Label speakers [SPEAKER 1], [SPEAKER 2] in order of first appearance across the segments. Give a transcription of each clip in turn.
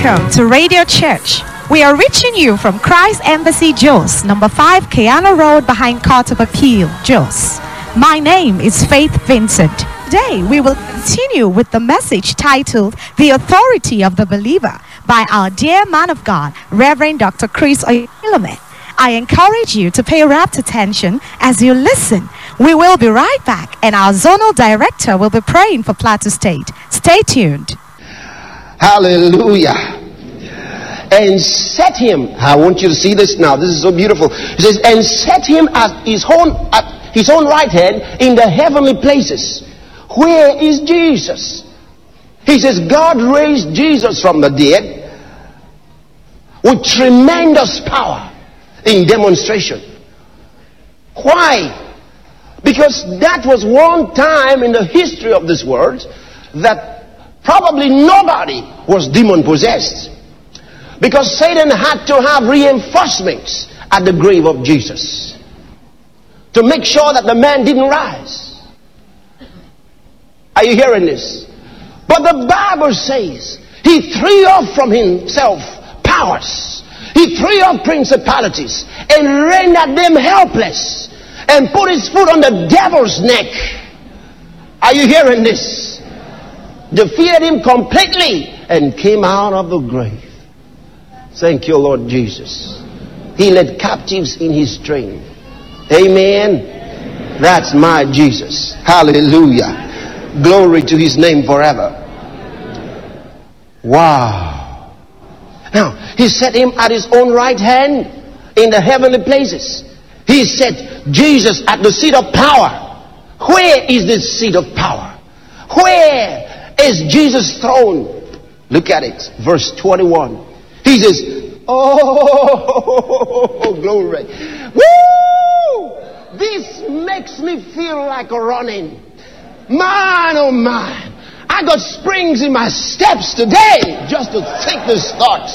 [SPEAKER 1] Welcome to Radio Church. We are reaching you from Christ Embassy, Jos, number 5, Keanu Road, behind Court of Appeal, Jos. My name is Faith Vincent. Today, we will continue with the message titled, The Authority of the Believer, by our dear man of God, Reverend Dr. Chris Oyelome. I encourage you to pay rapt attention as you listen. We will be right back, and our zonal director will be praying for Plateau State. Stay tuned.
[SPEAKER 2] Hallelujah. And set him, I want you to see this now, this is so beautiful. It says, and set him at his own right hand in the heavenly places. Where is Jesus? He says God raised Jesus from the dead with tremendous power in demonstration. Why? Because that was one time in the history of this world that probably nobody was demon possessed, because Satan had to have reinforcements at the grave of Jesus to make sure that the man didn't rise. Are you hearing this? But the Bible says he threw off from himself powers. He threw off principalities and rendered them helpless and put his foot on the devil's neck. Are you hearing this? Defeated him completely and came out of the grave. Thank you, Lord Jesus. He led captives in his train. Amen. That's my Jesus. Hallelujah. Glory to his name forever. Wow. Now, he set him at his own right hand in the heavenly places. He set Jesus at the seat of power. Where is this seat of power? Where is Jesus' throne? Look at it. Verse 21. He says, oh, glory. Woo! This makes me feel like running. Man, oh man. I got springs in my steps today just to think this thought.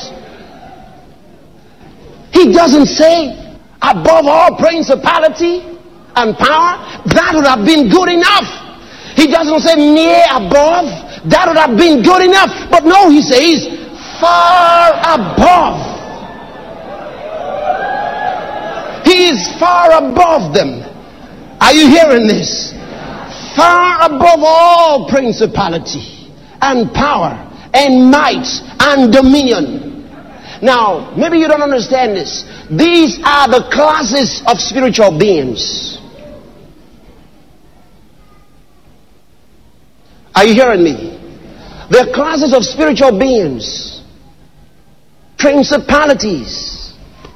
[SPEAKER 2] He doesn't say above all principality and power. That would have been good enough. He doesn't say near above. That would have been good enough. But no, he says far above. He is far above them. Are you hearing this? Far above all principality and power and might and dominion. Now, maybe you don't understand this. These are the classes of spiritual beings. Are you hearing me? There are classes of spiritual beings, principalities,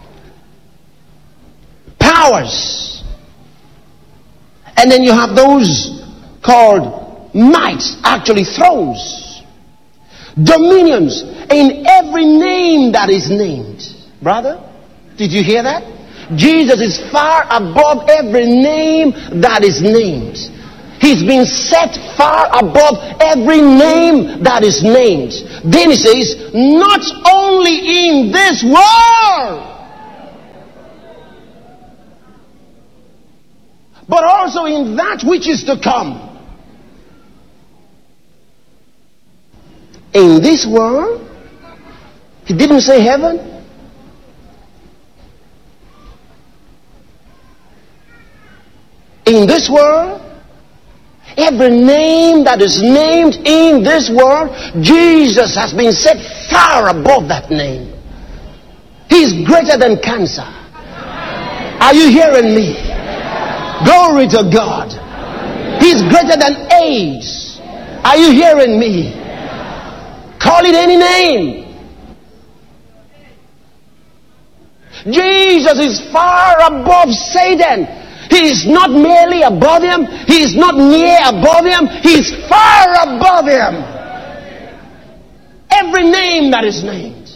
[SPEAKER 2] powers, and then you have those called mights, actually thrones, dominions, in every name that is named. Brother, did you hear that? Jesus is far above every name that is named. He's been set far above every name that is named. Then he says, not only in this world, but also in that which is to come. In this world, he didn't say heaven. In this world, every name that is named in this world, Jesus has been set far above that name. He's greater than cancer. Are you hearing me? Glory to God. He's greater than AIDS. Are you hearing me? Call it any name. Jesus is far above Satan. He is not merely above him. He is not near above him. He is far above him. Every name that is named.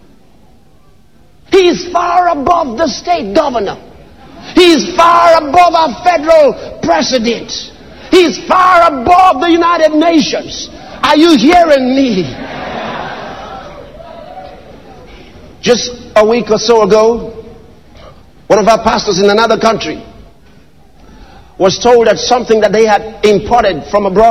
[SPEAKER 2] He is far above the state governor. He is far above our federal president. He is far above the United Nations. Are you hearing me? Just a week or so ago, one of our pastors in another country was told that something that they had imported from abroad